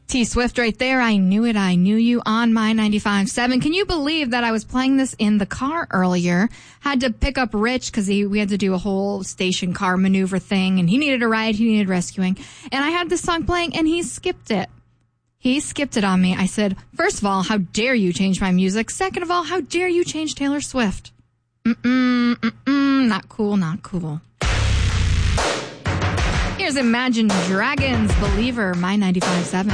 T Swift right there. I knew it. I knew you on my 95.7. Can you believe that I was playing this in the car earlier? Had to pick up Rich because we had to do a whole station car maneuver thing, and he needed a ride. He needed rescuing. And I had this song playing, and he skipped it. He skipped it on me. I said, first of all, how dare you change my music? Second of all, how dare you change Taylor Swift? Not cool, not cool. Here's Imagine Dragons, Believer, my 95.7.